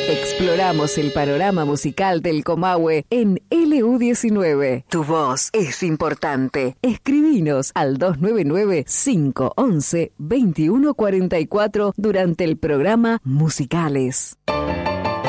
Exploramos el panorama musical del Comahue en LU19. Tu voz es importante. Escribinos al 299-511-2144 durante el programa Musicales.